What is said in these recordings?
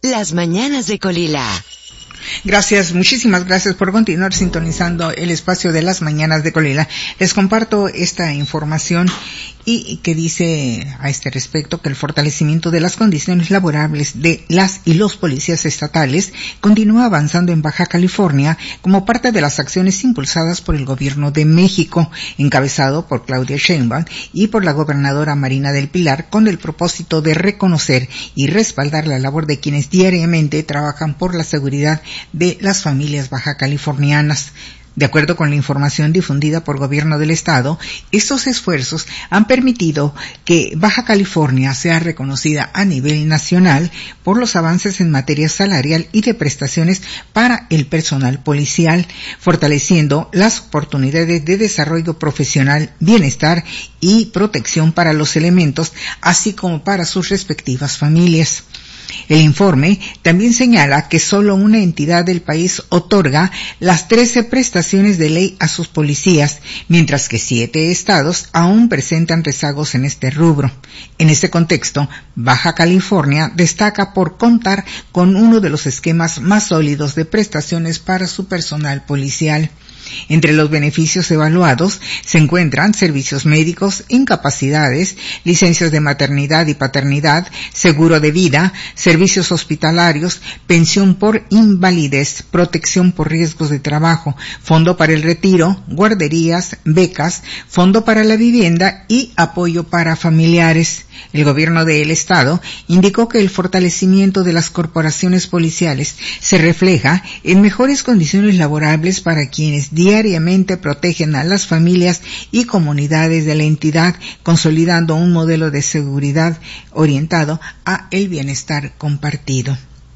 Las mañanas de Colila. Gracias, muchísimas gracias por continuar sintonizando el espacio de las mañanas de Colila. Les comparto esta información y que dice a este respecto que el fortalecimiento de las condiciones laborables de las y los policías estatales continúa avanzando en Baja California como parte de las acciones impulsadas por el gobierno de México, encabezado por Claudia Sheinbaum y por la gobernadora Marina del Pilar, con el propósito de reconocer y respaldar la labor de quienes diariamente trabajan por la seguridad de las familias baja californianas. De acuerdo con la información difundida por Gobierno del Estado, estos esfuerzos han permitido que Baja California sea reconocida a nivel nacional por los avances en materia salarial y de prestaciones para el personal policial, fortaleciendo las oportunidades de desarrollo profesional, bienestar y protección para los elementos, así como para sus respectivas familias. El informe también señala que solo una entidad del país otorga las 13 prestaciones de ley a sus policías, mientras que 7 estados aún presentan rezagos en este rubro. En este contexto, Baja California destaca por contar con uno de los esquemas más sólidos de prestaciones para su personal policial. Entre los beneficios evaluados se encuentran servicios médicos, incapacidades, licencias de maternidad y paternidad, seguro de vida, servicios hospitalarios, pensión por invalidez, protección por riesgos de trabajo, fondo para el retiro, guarderías, becas, fondo para la vivienda y apoyo para familiares. El gobierno del estado indicó que el fortalecimiento de las corporaciones policiales se refleja en mejores condiciones laborables para quienes diariamente protegen a las familias y comunidades de la entidad, consolidando un modelo de seguridad orientado a el bienestar compartido.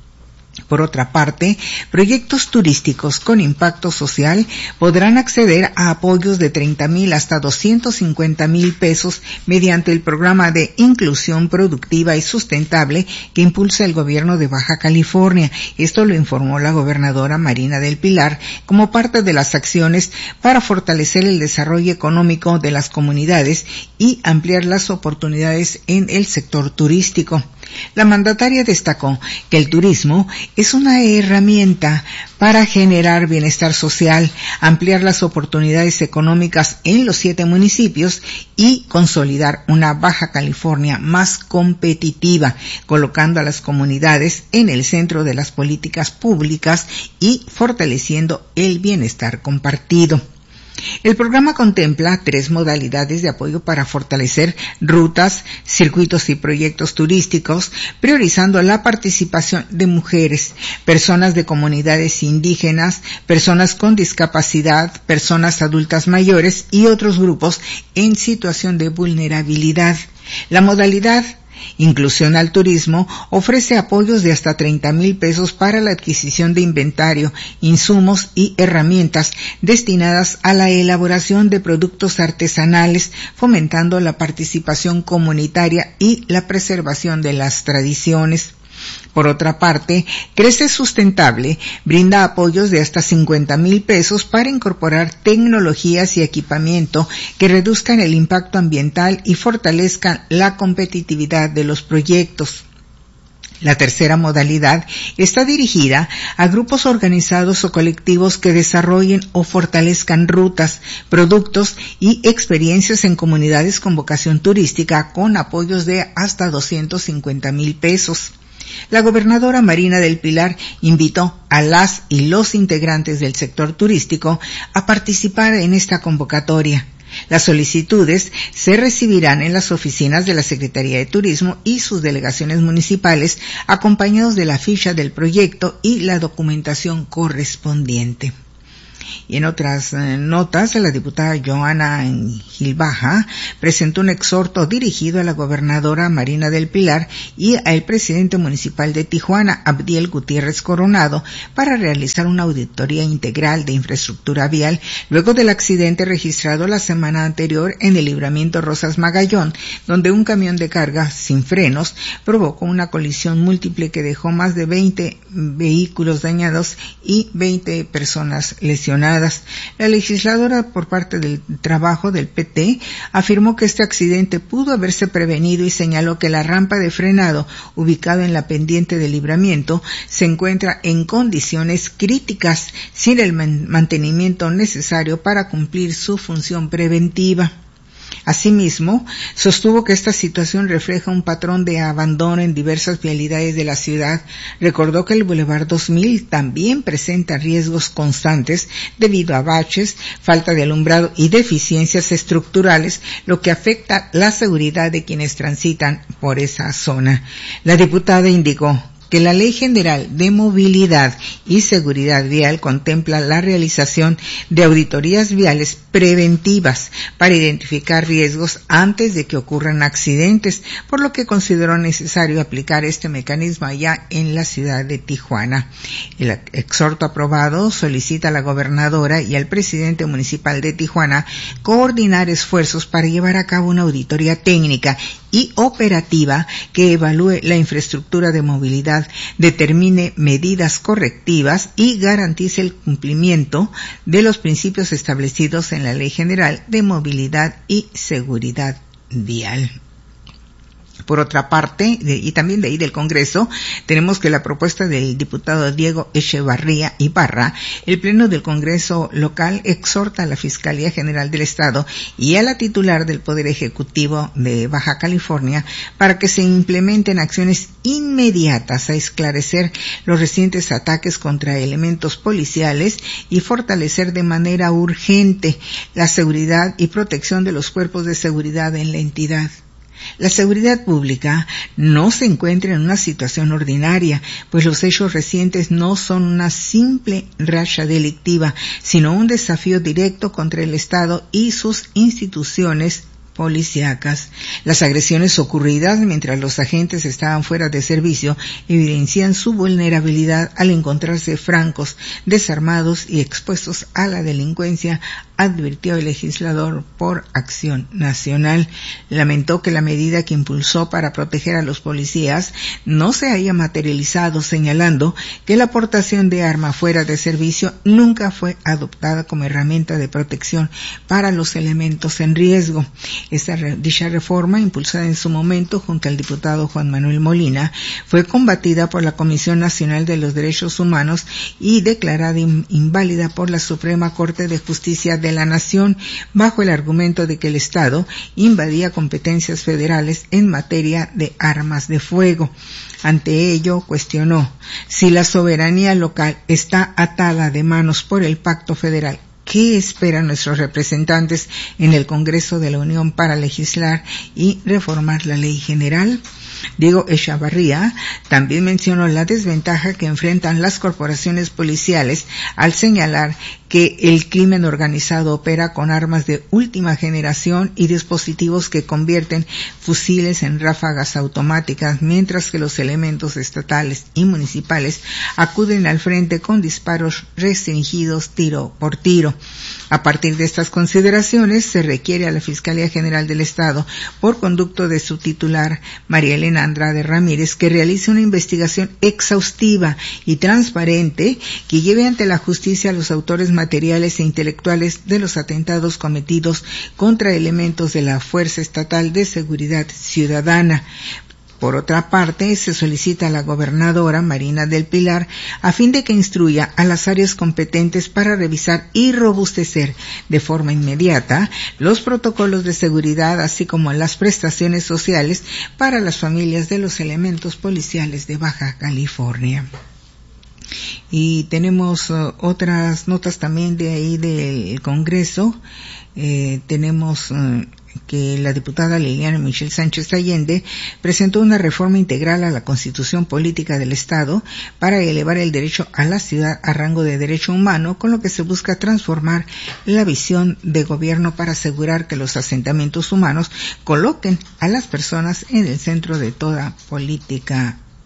Por otra parte, proyectos turísticos con impacto social podrán acceder a apoyos de 30,000 hasta 250,000 pesos mediante el programa de inclusión productiva y sustentable que impulsa el gobierno de Baja California. Esto lo informó la gobernadora Marina del Pilar como parte de las acciones para fortalecer el desarrollo económico de las comunidades y ampliar las oportunidades en el sector turístico. La mandataria destacó que el turismo es una herramienta para generar bienestar social, ampliar las oportunidades económicas en los 7 municipios y consolidar una Baja California más competitiva, colocando a las comunidades en el centro de las políticas públicas y fortaleciendo el bienestar compartido. El programa contempla 3 modalidades de apoyo para fortalecer rutas, circuitos y proyectos turísticos, priorizando la participación de mujeres, personas de comunidades indígenas, personas con discapacidad, personas adultas mayores y otros grupos en situación de vulnerabilidad. La modalidad Inclusión al Turismo ofrece apoyos de hasta 30,000 pesos para la adquisición de inventario, insumos y herramientas destinadas a la elaboración de productos artesanales, fomentando la participación comunitaria y la preservación de las tradiciones. Por otra parte, Crece Sustentable brinda apoyos de hasta 50,000 pesos para incorporar tecnologías y equipamiento que reduzcan el impacto ambiental y fortalezcan la competitividad de los proyectos. La tercera modalidad está dirigida a grupos organizados o colectivos que desarrollen o fortalezcan rutas, productos y experiencias en comunidades con vocación turística con apoyos de hasta 250,000 pesos. La gobernadora Marina del Pilar invitó a las y los integrantes del sector turístico a participar en esta convocatoria. Las solicitudes se recibirán en las oficinas de la Secretaría de Turismo y sus delegaciones municipales, acompañados de la ficha del proyecto y la documentación correspondiente. Y en otras notas, la diputada Joana Gilbaja presentó un exhorto dirigido a la gobernadora Marina del Pilar y al presidente municipal de Tijuana, Abdiel Gutiérrez Coronado, para realizar una auditoría integral de infraestructura vial luego del accidente registrado la semana anterior en el libramiento Rosas Magallón, donde un camión de carga sin frenos provocó una colisión múltiple que dejó más de 20 vehículos dañados y 20 personas lesionadas. mencionadas. La legisladora, por parte del trabajo del PT, afirmó que este accidente pudo haberse prevenido y señaló que la rampa de frenado ubicada en la pendiente de Libramiento se encuentra en condiciones críticas, sin el mantenimiento necesario para cumplir su función preventiva. Asimismo, sostuvo que esta situación refleja un patrón de abandono en diversas vialidades de la ciudad. Recordó que el Boulevard 2000 también presenta riesgos constantes debido a baches, falta de alumbrado y deficiencias estructurales, lo que afecta la seguridad de quienes transitan por esa zona. La diputada indicó que la Ley General de Movilidad y Seguridad Vial contempla la realización de auditorías viales preventivas para identificar riesgos antes de que ocurran accidentes, por lo que consideró necesario aplicar este mecanismo allá en la ciudad de Tijuana. El exhorto aprobado solicita a la gobernadora y al presidente municipal de Tijuana coordinar esfuerzos para llevar a cabo una auditoría técnica y operativa que evalúe la infraestructura de movilidad, determine medidas correctivas y garantice el cumplimiento de los principios establecidos en la Ley General de Movilidad y Seguridad Vial. Por otra parte, y también de ahí del Congreso, tenemos que la propuesta del diputado Diego Echevarría Ibarra, el Pleno del Congreso local exhorta a la Fiscalía General del Estado y a la titular del Poder Ejecutivo de Baja California para que se implementen acciones inmediatas a esclarecer los recientes ataques contra elementos policiales y fortalecer de manera urgente la seguridad y protección de los cuerpos de seguridad en la entidad. La seguridad pública no se encuentra en una situación ordinaria, pues los hechos recientes no son una simple racha delictiva, sino un desafío directo contra el Estado y sus instituciones policíacas. Las agresiones ocurridas mientras los agentes estaban fuera de servicio evidencian su vulnerabilidad al encontrarse francos, desarmados y expuestos a la delincuencia, advirtió el legislador por Acción Nacional. Lamentó que la medida que impulsó para proteger a los policías no se haya materializado, señalando que la portación de arma fuera de servicio nunca fue adoptada como herramienta de protección para los elementos en riesgo. Dicha reforma, impulsada en su momento junto al diputado Juan Manuel Molina, fue combatida por la Comisión Nacional de los Derechos Humanos y declarada inválida por la Suprema Corte de Justicia de la Nación, bajo el argumento de que el Estado invadía competencias federales en materia de armas de fuego. Ante ello, cuestionó si la soberanía local está atada de manos por el Pacto Federal. ¿Qué esperan nuestros representantes en el Congreso de la Unión para legislar y reformar la Ley General? Diego Echevarría también mencionó la desventaja que enfrentan las corporaciones policiales al señalar que el crimen organizado opera con armas de última generación y dispositivos que convierten fusiles en ráfagas automáticas, mientras que los elementos estatales y municipales acuden al frente con disparos restringidos tiro por tiro. A partir de estas consideraciones, se requiere a la Fiscalía General del Estado, por conducto de su titular, María Elena Andrade Ramírez, que realice una investigación exhaustiva y transparente que lleve ante la justicia a los autores materiales e intelectuales de los atentados cometidos contra elementos de la Fuerza Estatal de Seguridad Ciudadana. Por otra parte, se solicita a la gobernadora Marina del Pilar a fin de que instruya a las áreas competentes para revisar y robustecer de forma inmediata los protocolos de seguridad, así como las prestaciones sociales para las familias de los elementos policiales de Baja California. Y tenemos otras notas también de ahí del Congreso. Tenemos que la diputada Liliana Michelle Sánchez Allende presentó una reforma integral a la Constitución Política del Estado para elevar el derecho a la ciudad a rango de derecho humano, con lo que se busca transformar la visión de gobierno para asegurar que los asentamientos humanos coloquen a las personas en el centro de toda política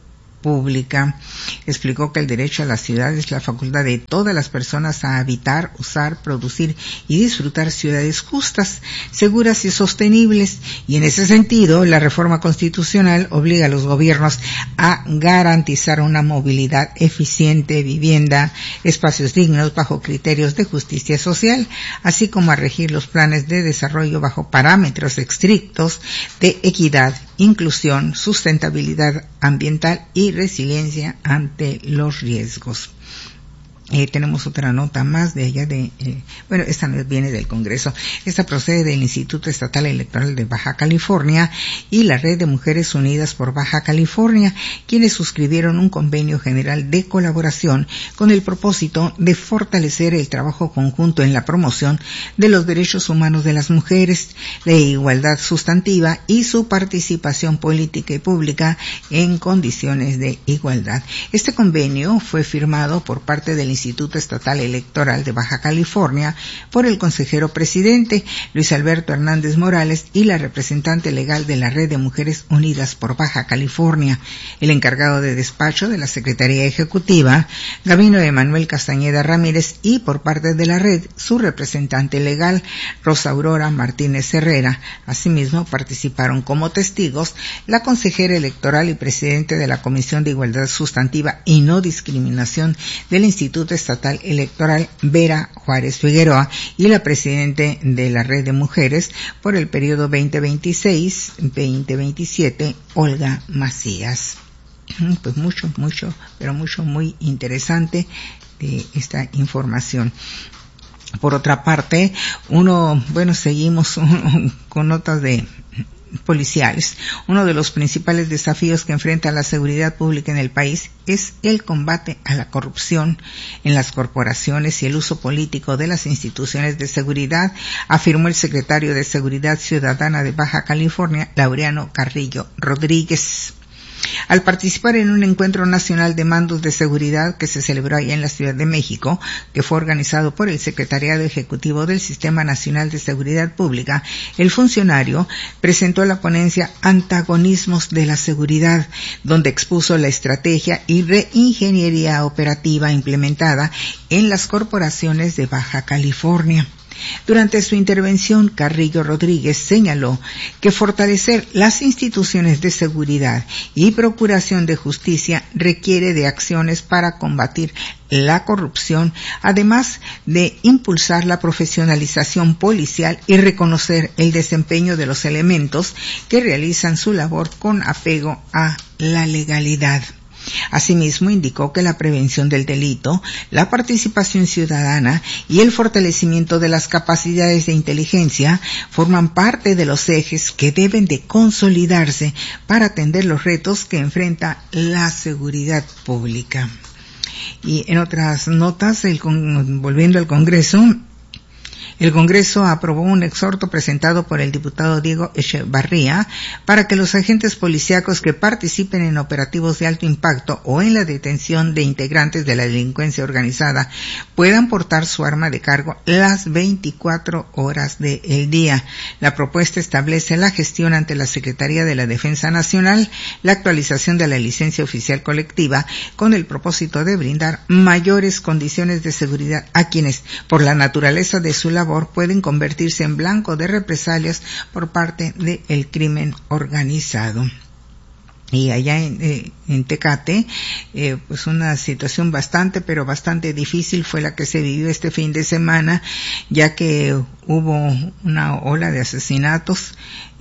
pública. Explicó que el derecho a la ciudad es la facultad de todas las personas a habitar, usar, producir y disfrutar ciudades justas, seguras y sostenibles, y en ese sentido la reforma constitucional obliga a los gobiernos a garantizar una movilidad eficiente, vivienda, espacios dignos bajo criterios de justicia social, así como a regir los planes de desarrollo bajo parámetros estrictos de equidad, inclusión, sustentabilidad ambiental y resiliencia ante los riesgos. Tenemos otra nota más de allá esta no viene del Congreso, esta procede del Instituto Estatal Electoral de Baja California y la Red de Mujeres Unidas por Baja California, quienes suscribieron un convenio general de colaboración con el propósito de fortalecer el trabajo conjunto en la promoción de los derechos humanos de las mujeres, la igualdad sustantiva y su participación política y pública en condiciones de igualdad. Este convenio fue firmado por parte del Instituto Estatal Electoral de Baja California por el consejero presidente Luis Alberto Hernández Morales y la representante legal de la Red de Mujeres Unidas por Baja California, el encargado de despacho de la Secretaría Ejecutiva, Gabino Emanuel Castañeda Ramírez, y por parte de la red, su representante legal, Rosa Aurora Martínez Herrera. Asimismo, participaron como testigos la consejera electoral y presidente de la Comisión de Igualdad Sustantiva y No Discriminación del Instituto Estatal Electoral, Vera Juárez Figueroa, y la presidente de la Red de Mujeres por el periodo 2026-2027, Olga Macías. Pues mucho, muy interesante de esta información. Por otra parte, seguimos con notas de policiales. Uno de los principales desafíos que enfrenta la seguridad pública en el país es el combate a la corrupción en las corporaciones y el uso político de las instituciones de seguridad, afirmó el secretario de Seguridad Ciudadana de Baja California, Laureano Carrillo Rodríguez. Al participar en un encuentro nacional de mandos de seguridad que se celebró allá en la Ciudad de México, que fue organizado por el Secretariado Ejecutivo del Sistema Nacional de Seguridad Pública, el funcionario presentó la ponencia Antagonismos de la Seguridad, donde expuso la estrategia y reingeniería operativa implementada en las corporaciones de Baja California. Durante su intervención, Carrillo Rodríguez señaló que fortalecer las instituciones de seguridad y procuración de justicia requiere de acciones para combatir la corrupción, además de impulsar la profesionalización policial y reconocer el desempeño de los elementos que realizan su labor con apego a la legalidad. Asimismo, indicó que la prevención del delito, la participación ciudadana y el fortalecimiento de las capacidades de inteligencia forman parte de los ejes que deben de consolidarse para atender los retos que enfrenta la seguridad pública. Y en otras notas, volviendo al Congreso, el Congreso aprobó un exhorto presentado por el diputado Diego Echevarría para que los agentes policíacos que participen en operativos de alto impacto o en la detención de integrantes de la delincuencia organizada puedan portar su arma de cargo las 24 horas del día. La propuesta establece la gestión ante la Secretaría de la Defensa Nacional, la actualización de la licencia oficial colectiva con el propósito de brindar mayores condiciones de seguridad a quienes, por la naturaleza de su labor, pueden convertirse en blanco de represalias por parte del crimen organizado. Y allá en Tecate, pues una situación bastante difícil fue la que se vivió este fin de semana, ya que hubo una ola de asesinatos,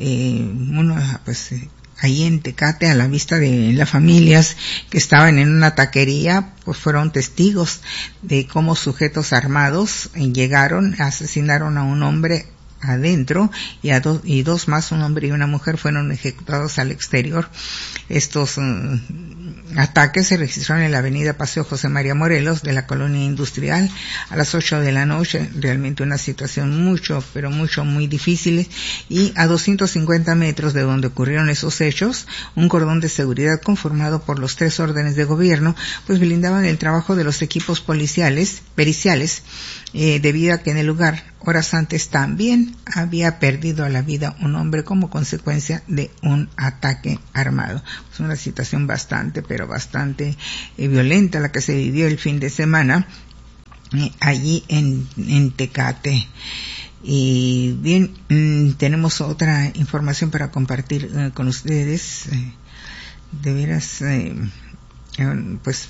ahí en Tecate, a la vista de las familias que estaban en una taquería, pues fueron testigos de cómo sujetos armados llegaron, asesinaron a un hombre adentro y dos más, un hombre y una mujer, fueron ejecutados al exterior. Estos ataques se registraron en la avenida Paseo José María Morelos de la colonia industrial a las 8 de la noche. Realmente una situación muy difícil, y a 250 metros de donde ocurrieron esos hechos, un cordón de seguridad conformado por los 3 órdenes de gobierno pues blindaban el trabajo de los equipos periciales, debido a que en el lugar horas antes también había perdido la vida un hombre como consecuencia de un ataque armado. Es una situación bastante violenta la que se vivió el fin de semana allí en Tecate. Y bien, tenemos otra información para compartir con ustedes. De veras, pues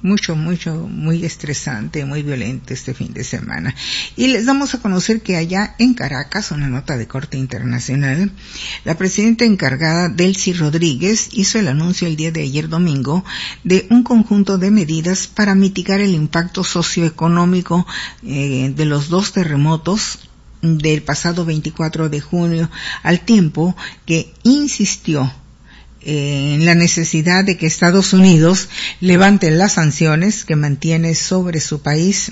muy estresante, muy violento este fin de semana. Y les damos a conocer que allá en Caracas, una nota de corte internacional, la presidenta encargada Delcy Rodríguez hizo el anuncio el día de ayer domingo de un conjunto de medidas para mitigar el impacto socioeconómico de los 2 terremotos del pasado 24 de junio, al tiempo que insistió en la necesidad de que Estados Unidos levante las sanciones que mantiene sobre su país.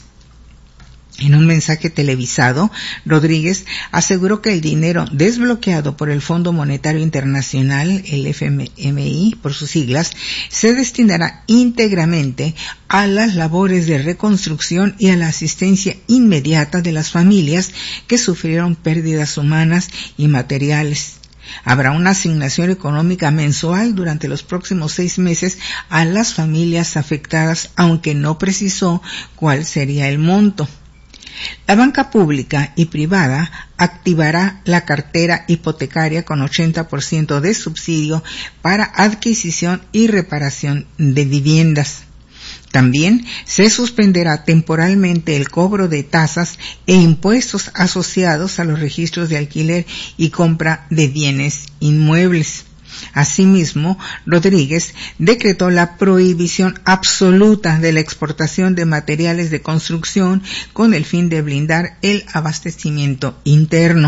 En un mensaje televisado, Rodríguez aseguró que el dinero desbloqueado por el Fondo Monetario Internacional, el FMI por sus siglas, se destinará íntegramente a las labores de reconstrucción y a la asistencia inmediata de las familias que sufrieron pérdidas humanas y materiales. Habrá una asignación económica mensual durante los próximos 6 meses a las familias afectadas, aunque no precisó cuál sería el monto. La banca pública y privada activará la cartera hipotecaria con 80% de subsidio para adquisición y reparación de viviendas. También se suspenderá temporalmente el cobro de tasas e impuestos asociados a los registros de alquiler y compra de bienes inmuebles. Asimismo, Rodríguez decretó la prohibición absoluta de la exportación de materiales de construcción con el fin de blindar el abastecimiento interno.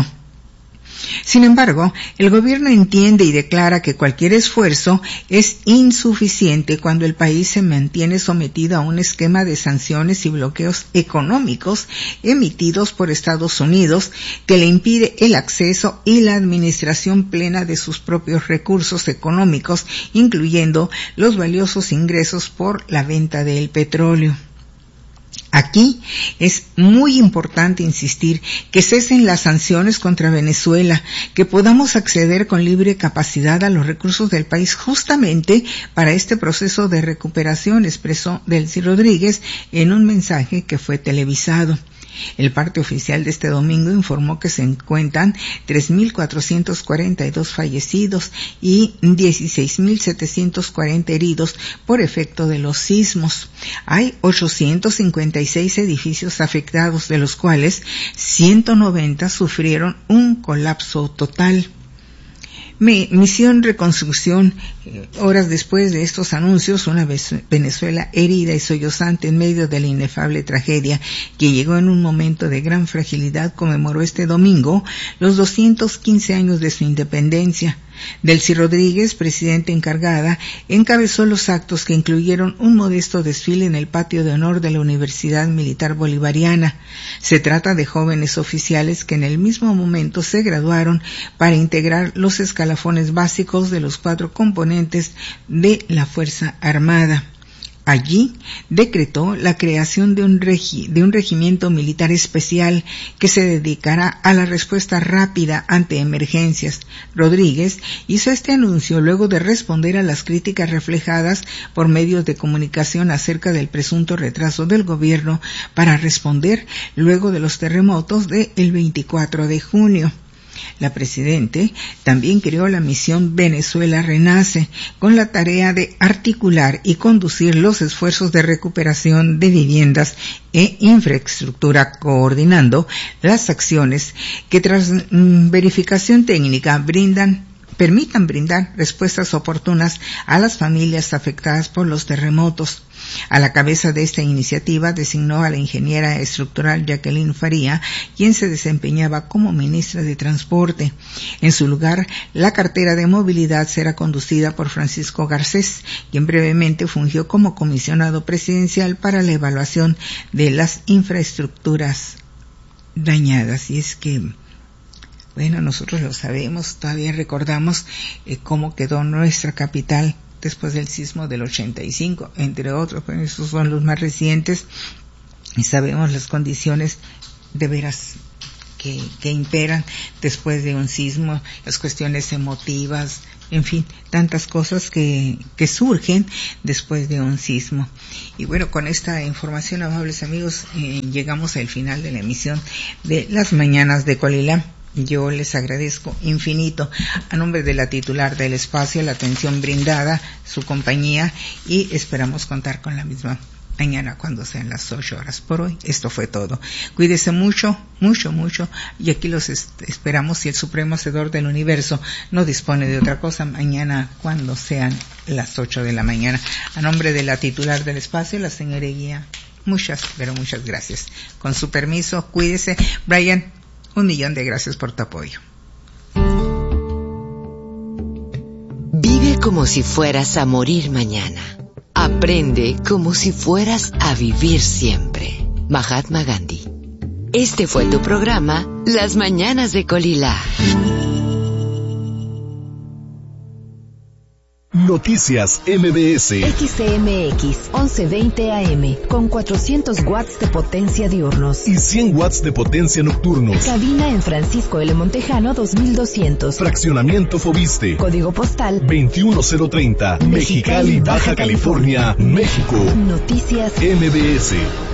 Sin embargo, el gobierno entiende y declara que cualquier esfuerzo es insuficiente cuando el país se mantiene sometido a un esquema de sanciones y bloqueos económicos emitidos por Estados Unidos que le impide el acceso y la administración plena de sus propios recursos económicos, incluyendo los valiosos ingresos por la venta del petróleo. Aquí es muy importante insistir que cesen las sanciones contra Venezuela, que podamos acceder con libre capacidad a los recursos del país justamente para este proceso de recuperación, expresó Delcy Rodríguez en un mensaje que fue televisado. El parte oficial de este domingo informó que se encuentran 3.442 fallecidos y 16.740 heridos por efecto de los sismos. Hay 856 edificios afectados, de los cuales 190 sufrieron un colapso total. Misión Reconstrucción. Horas después de estos anuncios, una Venezuela herida y sollozante en medio de la inefable tragedia que llegó en un momento de gran fragilidad, conmemoró este domingo los 215 años de su independencia. Delcy Rodríguez, presidenta encargada, encabezó los actos que incluyeron un modesto desfile en el patio de honor de la Universidad Militar Bolivariana. Se trata de jóvenes oficiales que en el mismo momento se graduaron para integrar los escalafones básicos de los 4 componentes de la Fuerza Armada. Allí decretó la creación de un regimiento militar especial que se dedicará a la respuesta rápida ante emergencias. Rodríguez hizo este anuncio luego de responder a las críticas reflejadas por medios de comunicación acerca del presunto retraso del gobierno para responder luego de los terremotos del 24 de junio. La presidente también creó la misión Venezuela Renace, con la tarea de articular y conducir los esfuerzos de recuperación de viviendas e infraestructura, coordinando las acciones que tras verificación técnica permitan brindar respuestas oportunas a las familias afectadas por los terremotos. A la cabeza de esta iniciativa designó a la ingeniera estructural Jacqueline Faría, quien se desempeñaba como ministra de Transporte. En su lugar, la cartera de movilidad será conducida por Francisco Garcés, quien brevemente fungió como comisionado presidencial para la evaluación de las infraestructuras dañadas. Y es que, bueno, nosotros lo sabemos, todavía recordamos cómo quedó nuestra capital después del sismo del 85, entre otros, pues esos son los más recientes, y sabemos las condiciones de veras que imperan después de un sismo, las cuestiones emotivas, en fin, tantas cosas que surgen después de un sismo. Y bueno, con esta información, amables amigos, llegamos al final de la emisión de Las Mañanas de Colila. Yo les agradezco infinito a nombre de la titular del espacio la atención brindada, su compañía, y esperamos contar con la misma mañana cuando sean las 8 horas. Por hoy, esto fue todo. Cuídese mucho, mucho, mucho, y aquí los esperamos si el Supremo Hacedor del Universo no dispone de otra cosa mañana cuando sean las 8 de la mañana. A nombre de la titular del espacio, la señora Guía, muchas, pero muchas gracias. Con su permiso, cuídese. Brian, 1,000,000 de gracias por tu apoyo. Vive como si fueras a morir mañana. Aprende como si fueras a vivir siempre. Mahatma Gandhi. Este fue tu programa, Las Mañanas de Colila. Noticias MBS. XCMX 1120 AM con 400 watts de potencia diurnos y 100 watts de potencia nocturnos. Cabina en Francisco L. Montejano 2200. Fraccionamiento Fobiste. Código postal 21030. Mexicali, Baja California, México. Noticias MBS.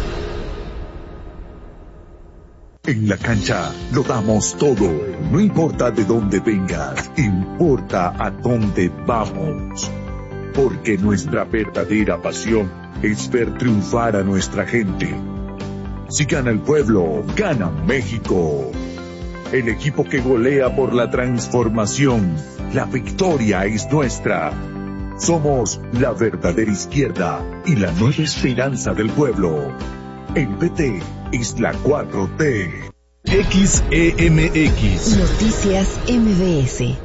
En la cancha lo damos todo. No importa de dónde vengas, importa a dónde vamos. Porque nuestra verdadera pasión es ver triunfar a nuestra gente. Si gana el pueblo, gana México. El equipo que golea por la transformación. La victoria es nuestra. Somos la verdadera izquierda y la nueva esperanza del pueblo. El PT es la 4T. XEMX. Noticias MBS.